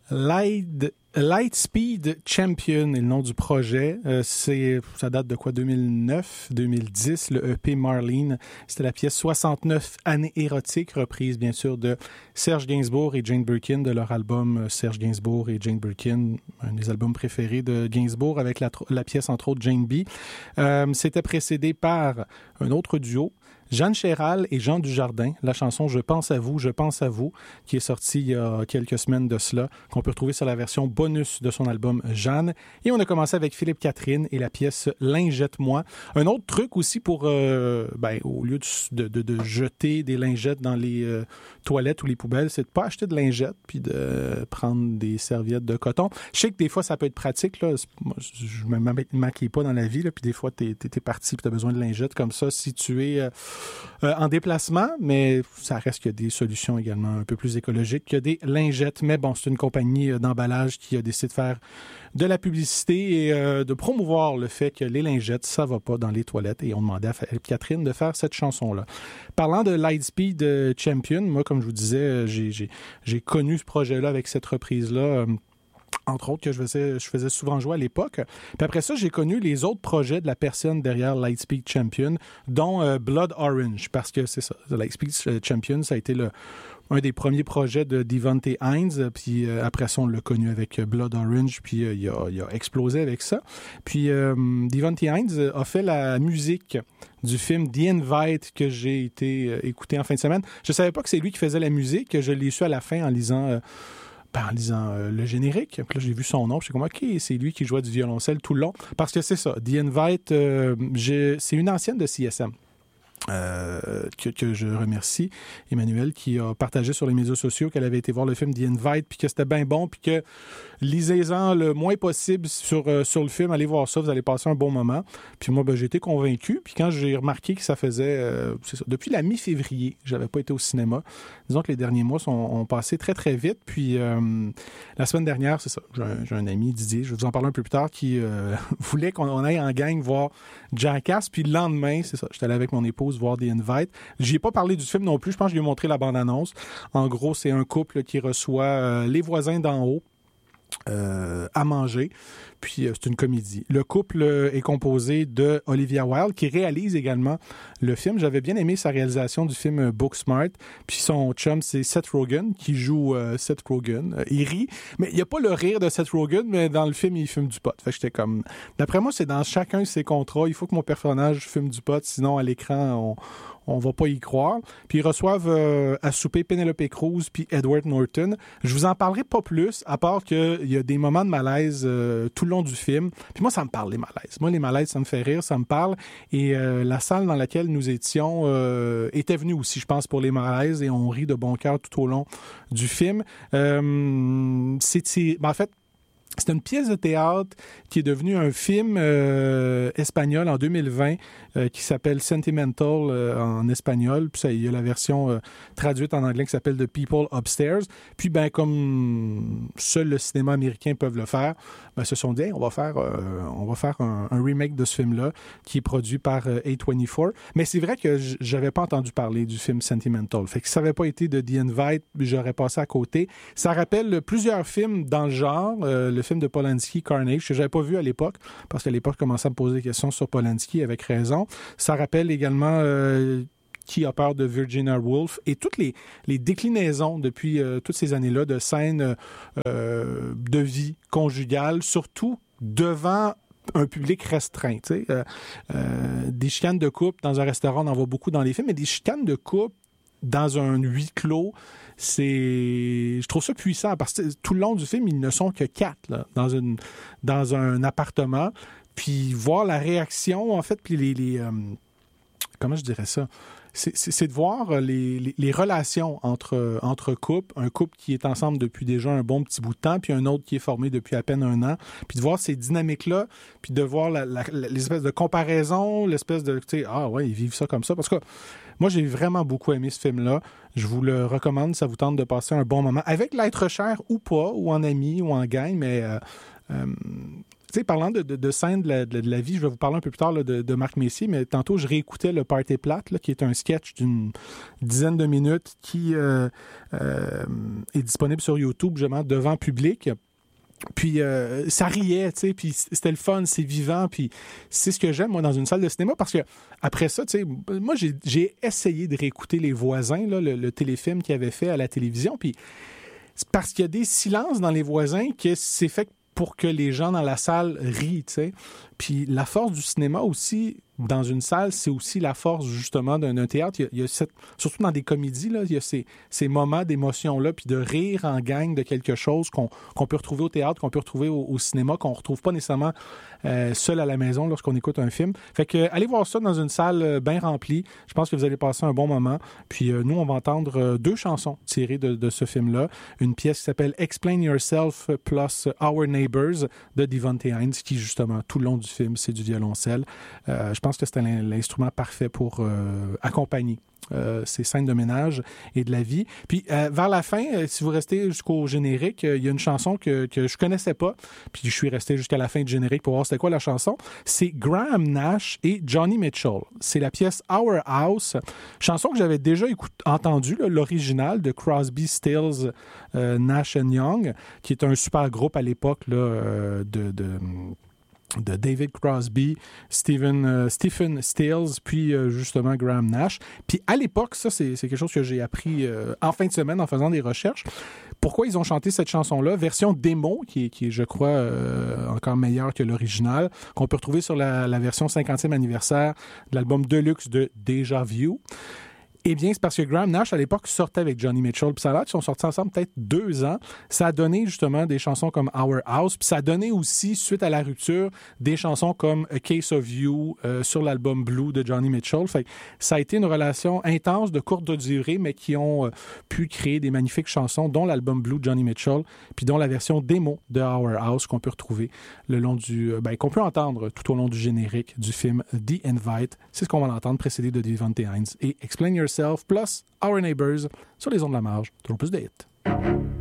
Lightspeed Champion est le nom du projet. Ça date de quoi? 2009, 2010, le EP Marlene. C'était la pièce 69 années érotiques, reprise bien sûr de Serge Gainsbourg et Jane Birkin de leur album Serge Gainsbourg et Jane Birkin, un des albums préférés de Gainsbourg avec la pièce entre autres Jane B. C'était précédé par un autre duo, Jeanne Chéral et Jean Dujardin, la chanson Je pense à vous, qui est sortie il y a quelques semaines de cela, qu'on peut retrouver sur la version bonus de son album Jeanne. Et on a commencé avec Philippe Catherine et la pièce Lingette-moi. Un autre truc aussi pour, au lieu de jeter des lingettes dans les toilettes ou les poubelles, c'est de pas acheter de lingettes puis de prendre des serviettes de coton. Je sais que des fois, ça peut être pratique, là. Moi, je me maquille pas dans la vie, là, puis des fois, t'es parti puis t'as besoin de lingettes comme ça si tu es en déplacement, mais ça reste qu'il y a des solutions également un peu plus écologiques que des lingettes. Mais bon, c'est une compagnie d'emballage qui a décidé de faire de la publicité et de promouvoir le fait que les lingettes, ça va pas dans les toilettes. Et on demandait à Catherine de faire cette chanson-là. Parlant de Lightspeed Champion, moi, comme je vous disais, j'ai connu ce projet-là avec cette reprise-là. Entre autres, que je faisais souvent jouer à l'époque. Puis après ça, j'ai connu les autres projets de la personne derrière Lightspeed Champion, dont Blood Orange, parce que c'est ça. Lightspeed Champion, ça a été un des premiers projets de Devontae Hines, puis après ça, on l'a connu avec Blood Orange, puis il a explosé avec ça. Puis Devontae Hines a fait la musique du film The Invite que j'ai été écouter en fin de semaine. Je savais pas que c'est lui qui faisait la musique, je l'ai su à la fin en lisant le générique. Puis là, j'ai vu son nom. Je suis comme, OK, c'est lui qui jouait du violoncelle tout le long. Parce que c'est ça. The Invite, c'est une ancienne de CSM. Que je remercie, Emmanuel, qui a partagé sur les médias sociaux qu'elle avait été voir le film The Invite, puis que c'était bien bon, puis que lisez-en le moins possible sur le film, allez voir ça, vous allez passer un bon moment. Puis moi, j'ai été convaincu, puis quand j'ai remarqué que ça faisait, c'est ça, depuis la mi-février, j'avais pas été au cinéma. Disons que les derniers mois ont passé très, très vite, puis la semaine dernière, c'est ça, j'ai un ami, Didier, je vais vous en parler un peu plus tard, qui voulait qu'on aille en gang voir Jackass, puis le lendemain, c'est ça, j'étais allé avec mon épouse voir The Invite. J'y ai pas parlé du film non plus, je pense que je lui ai montré la bande-annonce. En gros, c'est un couple qui reçoit les voisins d'en haut à manger, puis c'est une comédie. Le couple est composé de Olivia Wilde, qui réalise également le film. J'avais bien aimé sa réalisation du film Booksmart, puis son chum, c'est Seth Rogen, qui joue Seth Rogen. Il rit, mais il n'y a pas le rire de Seth Rogen, mais dans le film, il fume du pot. Fait que j'étais comme... D'après moi, c'est dans chacun de ses contrats. Il faut que mon personnage fume du pot, sinon à l'écran, on va pas y croire. Puis ils reçoivent à souper Penelope Cruz puis Edward Norton. Je vous en parlerai pas plus, à part qu'il y a des moments de malaise tout le long du film. Puis moi, ça me parle, les malaises. Moi, les malaises, ça me fait rire, ça me parle. Et la salle dans laquelle nous étions était venue aussi, je pense, pour les malaises, et on rit de bon cœur tout au long du film. En fait, c'est une pièce de théâtre qui est devenue un film espagnol en 2020 qui s'appelle Sentimental en espagnol. Puis il y a la version traduite en anglais qui s'appelle The People Upstairs. Puis comme seul le cinéma américain peut le faire, ils se sont dit hey, on va faire un remake de ce film-là qui est produit par A24. Mais c'est vrai que j'avais pas entendu parler du film Sentimental. Fait que si ça n'avait pas été de The Invite, j'aurais passé à côté. Ça rappelle plusieurs films dans le genre. Le film de Polanski, Carnage, que j'avais pas vu à l'époque, parce qu'à l'époque, je commençais à me poser des questions sur Polanski, avec raison. Ça rappelle également Qui a peur de Virginia Woolf, et toutes les déclinaisons depuis toutes ces années-là de scènes de vie conjugale, surtout devant un public restreint. Des chicanes de couple dans un restaurant, on en voit beaucoup dans les films, mais des chicanes de couple dans un huis clos, je trouve ça puissant, parce que tout le long du film, ils ne sont que 4 là, dans un appartement, puis voir la réaction, en fait, puis comment je dirais ça? C'est de voir les relations entre couples, un couple qui est ensemble depuis déjà un bon petit bout de temps, puis un autre qui est formé depuis à peine un an, puis de voir ces dynamiques-là, puis de voir l'espèce de comparaison, l'espèce de, tu sais, ah ouais, ils vivent ça comme ça, parce que moi, j'ai vraiment beaucoup aimé ce film-là. Je vous le recommande, ça vous tente de passer un bon moment, avec l'être cher ou pas, ou en ami, ou en gang, mais sais, parlant de scènes de la vie, je vais vous parler un peu plus tard là, de Marc Messier, mais tantôt, je réécoutais le Party Plate, là, qui est un sketch d'une dizaine de minutes qui est disponible sur YouTube, justement, devant public. Puis ça riait, tu sais, puis c'était le fun, c'est vivant, puis c'est ce que j'aime, moi, dans une salle de cinéma, parce que après ça, tu sais, moi, j'ai essayé de réécouter Les Voisins, là, le téléfilm qu'il avait fait à la télévision, puis c'est parce qu'il y a des silences dans Les Voisins que c'est fait pour que les gens dans la salle rient, tu sais. Puis la force du cinéma aussi, dans une salle, c'est aussi la force, justement, d'un théâtre. Il y a surtout dans des comédies, là, il y a ces moments d'émotion-là, puis de rire en gang de quelque chose qu'on peut retrouver au théâtre, qu'on peut retrouver au cinéma, qu'on ne retrouve pas nécessairement seul à la maison lorsqu'on écoute un film. Fait que allez voir ça dans une salle bien remplie. Je pense que vous allez passer un bon moment. Puis nous, on va entendre 2 chansons tirées de ce film-là. Une pièce qui s'appelle « Explain Yourself » plus « Our Neighbors » de Devontae Hines, qui, justement, tout le long du film, c'est du violoncelle. Je pense que c'était l'instrument parfait pour accompagner ces scènes de ménage et de la vie. Puis vers la fin, si vous restez jusqu'au générique, il y a une chanson que je connaissais pas, puis je suis resté jusqu'à la fin du générique pour voir c'était quoi la chanson. C'est Graham Nash et Johnny Mitchell. C'est la pièce Our House, chanson que j'avais déjà entendue, l'original de Crosby, Stills, Nash & Young, qui est un super groupe à l'époque là, de David Crosby, Stephen Stills, puis justement Graham Nash. Puis à l'époque, ça, c'est quelque chose que j'ai appris en fin de semaine en faisant des recherches. Pourquoi ils ont chanté cette chanson-là? Version démo, qui est je crois, encore meilleure que l'original, qu'on peut retrouver sur la version 50e anniversaire de l'album Deluxe de Déjà Vu. Eh bien, c'est parce que Graham Nash, à l'époque, sortait avec Johnny Mitchell. Puis ça a l'air qu'ils sont sortis ensemble peut-être 2 ans. Ça a donné justement des chansons comme Our House. Puis ça a donné aussi, suite à la rupture, des chansons comme A Case of You sur l'album Blue de Johnny Mitchell. Fait que ça a été une relation intense, de courte durée, mais qui ont pu créer des magnifiques chansons, dont l'album Blue de Johnny Mitchell, puis dont la version démo de Our House qu'on peut retrouver le long qu'on peut entendre tout au long du générique du film The Invite. C'est ce qu'on va entendre, précédé de Devontae Hines et Explain Yourself plus Our Neighbors sur les ondes de la marge. Toujours plus de hits.